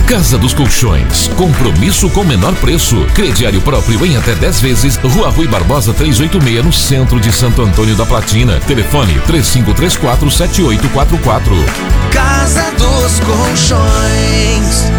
Casa dos Colchões, compromisso com menor preço. Crediário próprio em até 10 vezes. Rua Rui Barbosa 386, no centro de Santo Antônio da Platina. Telefone 3534-7844. Casa dos Colchões.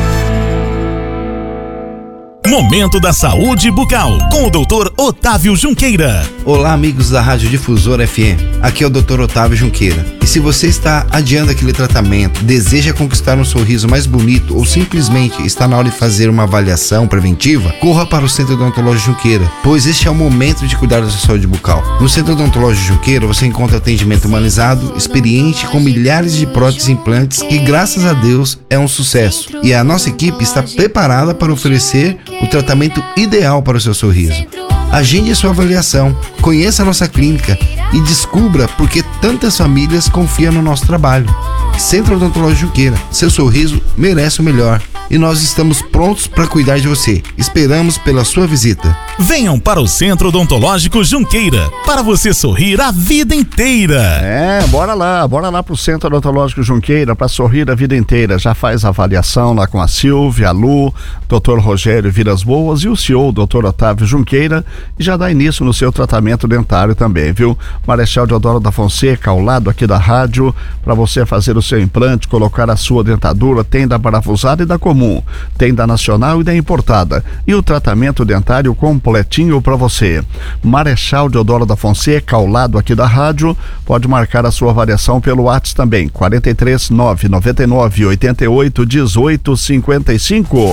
Momento da Saúde Bucal, com o Dr. Otávio Junqueira. Olá, amigos da Rádio Difusora FM. Aqui é o Dr. Otávio Junqueira. E se você está adiando aquele tratamento, deseja conquistar um sorriso mais bonito ou simplesmente está na hora de fazer uma avaliação preventiva, corra para o Centro Odontológico Junqueira, pois este é o momento de cuidar da sua saúde bucal. No Centro Odontológico Junqueira você encontra atendimento humanizado, experiente, com milhares de próteses e implantes que, graças a Deus, é um sucesso. E a nossa equipe está preparada para oferecer o tratamento ideal para o seu sorriso. Agende a sua avaliação, conheça a nossa clínica e descubra por que tantas famílias confiam no nosso trabalho. Centro Odontológico Junqueira, seu sorriso merece o melhor. E nós estamos prontos para cuidar de você. Esperamos pela sua visita. Venham para o Centro Odontológico Junqueira, para você sorrir a vida inteira. Bora lá pro Centro Odontológico Junqueira para sorrir a vida inteira. Já faz a avaliação lá com a Silvia, a Lu, Dr. Rogério Vilas Boas e o CEO, Dr. Otávio Junqueira, e já dá início no seu tratamento dentário também, viu? Marechal Deodoro da Fonseca, ao lado aqui da rádio, para você fazer o seu implante, colocar a sua dentadura, tem da parafusada e da comum. Tem da nacional e da importada. E o tratamento dentário completinho para você. Marechal Deodoro da Fonseca, ao lado aqui da rádio, pode marcar a sua avaliação pelo WhatsApp também, 43 999 88 18 55.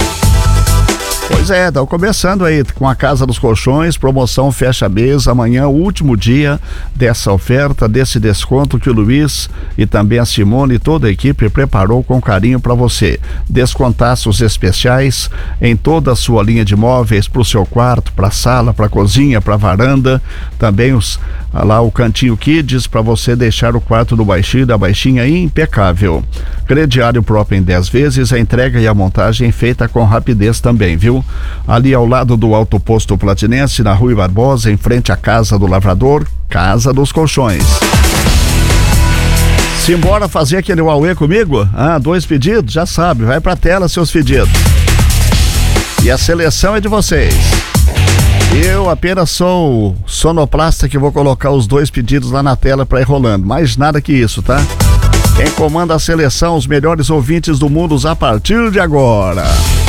Pois é, estão começando aí com a Casa dos Colchões, promoção fecha mês, amanhã o último dia dessa oferta, desse desconto que o Luiz e também a Simone e toda a equipe preparou com carinho para você. Descontaços especiais em toda a sua linha de móveis, para o seu quarto, para a sala, para a cozinha, para a varanda, também lá o cantinho Kids, para você deixar o quarto do baixinho e da baixinha impecável. Crediário próprio em 10 vezes, a entrega e a montagem feita com rapidez também, viu? Ali ao lado do Alto Posto Platinense, na Rui Barbosa, em frente à Casa do Lavrador, Casa dos Colchões. Simbora fazer aquele Huawei comigo? 2 pedidos? Já sabe, vai pra tela seus pedidos. E a seleção é de vocês. Eu apenas sou o sonoplasta que vou colocar os 2 pedidos lá na tela pra ir rolando. Mais nada que isso, tá? Quem comanda a seleção, os melhores ouvintes do mundo a partir de agora.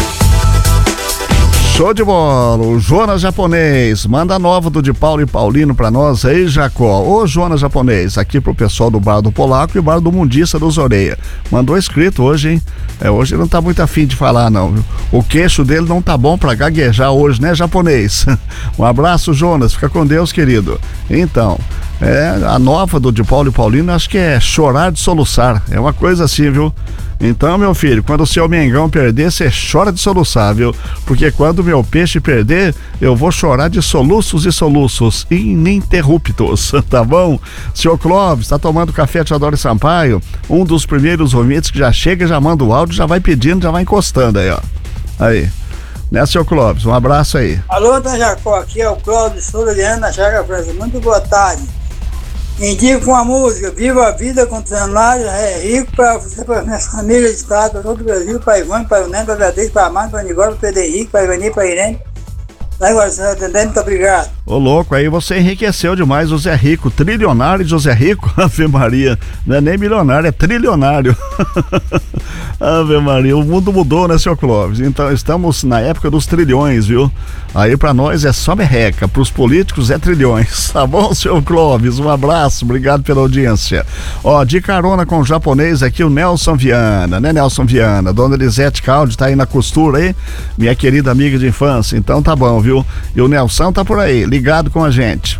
Show de bola, o Jonas Japonês, manda a nova do de Paulo e Paulino pra nós aí, Jacó. Ô Jonas Japonês, aqui pro pessoal do Bar do Polaco e o Bar do Mundista dos Oreia. Mandou escrito hoje, hein? Hoje ele não tá muito afim de falar não, viu? O queixo dele não tá bom pra gaguejar hoje, né, Japonês? Um abraço, Jonas, fica com Deus, querido. Então, a nova do de Paulo e Paulino, acho que é chorar de soluçar, é uma coisa assim, viu? Então, meu filho, quando o seu Mengão perder, você chora de soluçar, viu? Porque quando o meu peixe perder, eu vou chorar de soluços e soluços ininterruptos, tá bom? Seu Clóvis, tá tomando café Teodoro Sampaio? Um dos primeiros ouvintes que já chega, já manda o áudio, já vai pedindo, já vai encostando aí, ó. Aí. Né, seu Clóvis? Um abraço aí. Alô, da Jacó, aqui é o Clóvis Floriana Chaga França. Muito boa tarde. Indico uma música, Viva a Vida com o Cenário, é rico para você, para minha família de estado, para todo o Brasil, para Ivone, para o Neto, para a Beatriz, para a Amanda, para o Nigório, para o Pedro Henrique, para a Ivani, para a Irene. Agora, você está atendendo, muito obrigado. Ô louco, aí você enriqueceu demais o Zé Rico, trilionário de Zé Rico, Ave Maria, não é nem milionário, é trilionário. Ave Maria, o mundo mudou, né, seu Clóvis? Então estamos na época dos trilhões, viu? Aí pra nós é só merreca, pros políticos é trilhões, tá bom, seu Clóvis? Um abraço, obrigado pela audiência. Ó, de carona com o japonês aqui, o Nelson Viana, né, Nelson Viana? Dona Elisete Caldi tá aí na costura aí, minha querida amiga de infância, então tá bom, viu? E o Nelson tá por aí, ligado com a gente.